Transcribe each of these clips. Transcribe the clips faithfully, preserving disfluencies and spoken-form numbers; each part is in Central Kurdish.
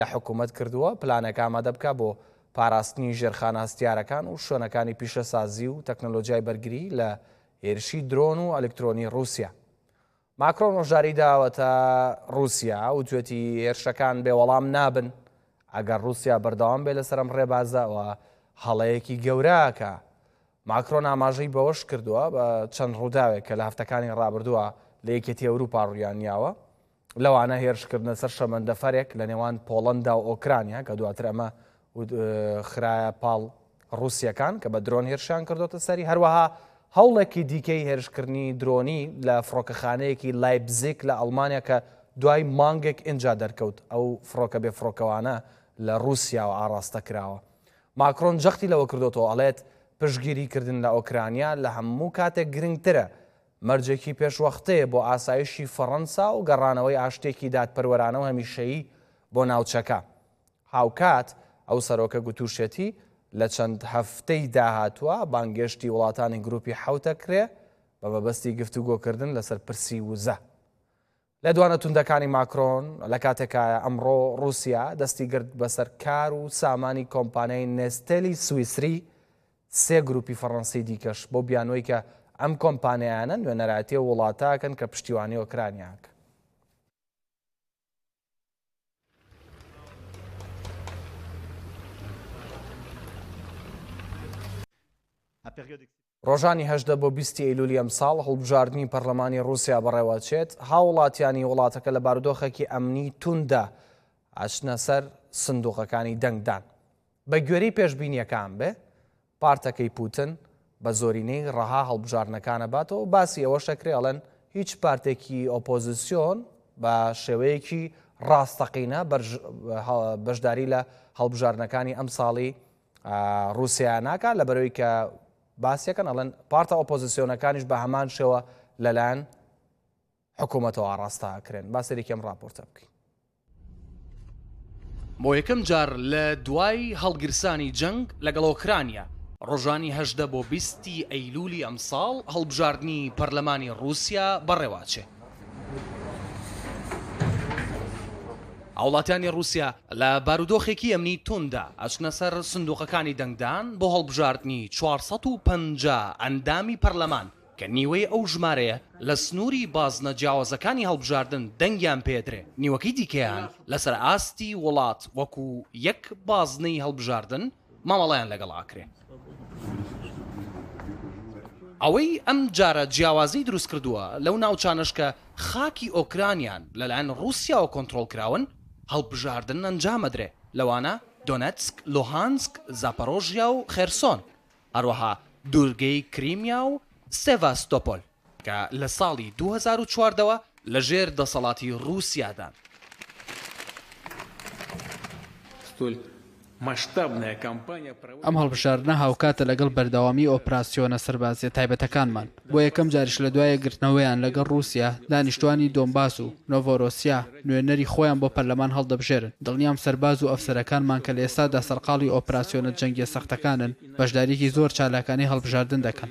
حکوومەت کردووە پلانەکە ئامادە بکە بۆ پاراستنی ژێرخانە هەستیارەکان و شوێنەکانی پیشەسازی و تەکنۆلۆژیای بەرگری لە هێرشی درۆن و ئەلکترۆنی رووسیا. ماکرۆن ڕۆژداری داوەتە رووسیا و توێتی هێرشەکان بێوەڵام نابن ئەگەر رووسیا بەردەوام بێ لەسەرم ڕێبازەوە هەڵەیەکی گەوراکە. ماکرۆن ئاماژەی بەوەش کردووە بە چەند ڕووداوێک کە لە هەفتەکانی ڕابردووە لە یەکێتی ئەوروپا ڕوویانیاوە، لەوانە هێرشکردنە سەر شەمەندەفەرێک لە نێوان پۆڵەندا و ئۆکرانیا کە دواتر ئەمە خراە پاڵ رووسیەکان کە بە درۆن هێرشیان کردوتە سەری، هەروەها هەوڵێکی دیکەی هێرشکردنی درۆنی لە فڕۆکەخانەیەکی لایپزیگ لە ئەڵمانیا کە دوای مانگێک ئینجا دەرکەوت ئەو فڕۆکە بێ فڕۆکەوانە لە رووسیا و ئاڕاستە کراوە. ماکرۆن جەختی لەوە کردوتەوە ئەڵێت پشگیریکردن لە ئۆکرانیا لە هەموو کاتێک گرنگترە، مەرجێکی پێشوەختەیە بۆ ئاسایشی فەڕەنسا و گەڕانەوەی ئاشتێکی دادپەروەرانە و هەمیشەیی بۆ ناوچەکە. هاوکات ئەو سەرۆکە گوتوشێتی لە چەند هەفتەی داهاتووە بانگێشتی وڵاتانی گروپی حوتە کرێ بە بەبەستی گفتوگۆکردن لەسەر پرسی وزە. لە دوانە توندەکانی ماکرۆن لە کاتێکە ئەمڕۆ رووسیا دەستی گرت بەسەر کار و سامانی کۆمپانیای نێستێلی سویسری سێ گروپی فەڕەنسی دیکەش بۆ بیانوەی کە ئەم کۆمپانیایانە نوێنەراتی وڵاتاکەن کە پشتیوانی ئۆکرانیاکە. ڕۆژانی هەژدە بۆ بیستی ئەیلولی ئەم ساڵ هەڵبژاردننی پەرلەمانی رووسیا بەڕێوەچێت، هاوڵاتیانی وڵاتەکە لە بارودۆخێکی ئەمنی توندا ئاچنە سەر سندوقەکانی دەنگدان. بە گوێرەی پێشبینیەکان بێ پارتەکەی پوتن بە زۆرینەی ڕەها هەڵبژاردنەکانە باتەوە، باسی ئەوە شەکرێ ئەڵێن هیچ پارتێکی ئۆپۆزیسیۆن بە شێوەیەکی ڕاستەقینە بەشداری لە هەڵبژاردنەکانی ئەم ساڵی رووسیا ناکات، لە بەرەوەی کە باسیەکەن ئەڵێن پارتە ئۆپۆزیسیۆنەکانیش بە هەمان شێوە لەلایەن حکوومەتەوە ئاڕاستەکرێن. با سەرێکم ڕاپۆرتە بکەین. بۆ یەکەم جار لە دوای هەڵگرسانی جەنگ لەگەڵ ئۆکرانیا ڕۆژانی هەژدە بۆ بیستی ئەیلولی ئەم ساڵ هەڵبژاردننی پەرلەمانی رووسیا بەڕێواچێ. هاوڵاتیانی رووسیا لە بارودۆخێکی ئەمنی توندا ئەچنە سەر سندوقەکانی دەنگدان بۆ هەڵبژاردننی چوارسەد و پەنجا ئەندامی پەرلەمان کە نیوەی ئەو ژمارەیە لە سنووری بازنە جیاوازەکانی هەڵبژاردن دەنگیان پێدرێ، نیوەکەی دیکەیان لەسەر ئاستی وڵات وەکو یەک بازنەی هەڵبژاردن مامەڵەیان لەگەڵ ئاکرێ. ئەوەی ئەم جارە جیاوازی دروست کردووە لەو ناوچانش کە خاکی ئۆکرانیان لەلایەن رووسیاوە کۆنتڕۆڵ کراون هەڵبژاردن ئەنجامەدرێ، لەوانە دۆنەتسک، لۆهانسک، زاپۆرۆژیا و خێرسۆن، هەروەها دوورگەی کریمیا و سێڤاستۆپۆل کە لە ساڵی دوو هەزار و چواردەوە لەژێر دەسەڵاتی رووسیادان. ئەم هەڵبژاردنە هاوکاتە لەگەڵ بەردەوامی ئۆپراسیۆنە سەربازیە تایبەتەکانمان. بۆ یەکەم جاریش لە دوایە گرتنەوەیان لەگەڵ رووسیا دانیشتوانی دۆنباس و نۆڤۆرۆسیا نوێنەری خۆیان بۆ پەرلەمان هەڵدەبژێرن. دڵنیام سەرباز و ئەفسەرەکانمان کە لە ئێستادا سەرقاڵی ئۆپراسیۆنە جەنگیە سەختەکانن بەشداریکی زۆر چالاکانی هەڵبژاردن دەکەن.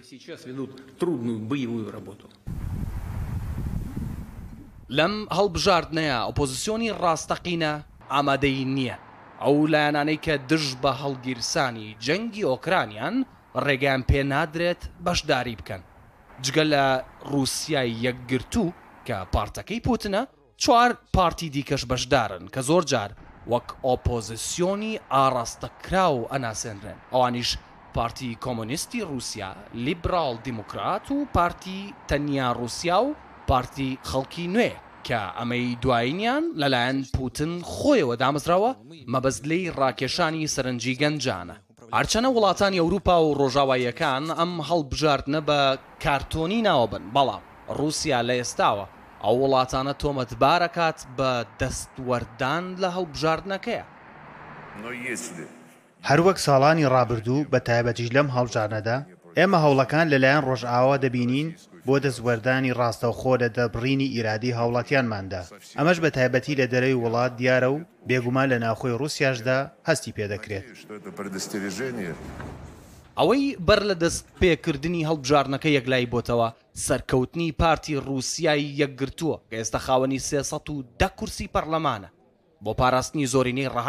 لەم هەڵبژاردنەیە ئۆپۆزیسیۆنی ڕاستەقینە ئامادەی نییە. ئەو لایەنانەی کە دژ بە هەڵگیرسانی جەنگی ئۆکرانیان ڕێگەیان پێ نادرێت بەشداری بکەن. جگە لە رووسیای یەکگرتوو کە پارتەکەی پوتنە، چوار پارتی دیکەش بەشدارن کە زۆر جار وەک ئۆپۆزیسیۆنی ئاڕاستەکرا و ئەناسێنرێن. ئەوانیش پارتی کۆمۆنیستی رووسیا، لیبرال دیموکرات و پارتی تەنیا رووسیا و پارتی خەڵکی نوێ کە ئەمەی دوایینیان لەلایەن پوتن خۆیەوە دامەزراوە مەبەستلەی ڕاکێشانی سەرنجی گەنجانە. هەرچەنە وڵاتانی ئەوروپا و ڕۆژاواییەکان ئەم هەڵبژاردنە بە کارتۆنی ناوەبن، بەڵام رووسیا لە ئێستاوە ئەو وڵاتانە تۆمەتبارەکات بە دەستوەردان لە هەڵبژاردنەکەیە. هەروەک ساڵانی ڕابردوو بە تایبەتیش لەم هەڵبژاردنەدا ئێمە هەوڵەکان لەلایەن ڕۆژئاوا دەبینین بۆ دەستوەردانی ڕاستەوخۆ لە دەبڕینی ئیرادی هاوڵاتیانماندا. ئەمەش بە تایبەتی لە دەرەوەی وڵات دیارە و بێگومان لە ناوخۆی رووسیاشدا هەستی پێدەکرێت. ئەوەی بەر لە دەست پێکردنی هەڵبژاردنەکە یەکلای بۆتەوە سەرکەوتنی پارتی رووسیای یەکگرتووە کە ئێستا خاوەنی سێسەد و دە کورسی پەرلەمانە. بۆ پاراستنی زۆرینەی ڕەهای